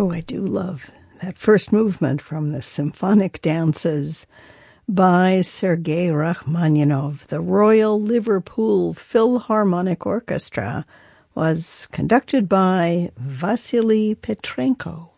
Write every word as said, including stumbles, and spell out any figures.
Oh, I do love that first movement from the Symphonic Dances by Sergei Rachmaninoff. The Royal Liverpool Philharmonic Orchestra was conducted by Vasily Petrenko.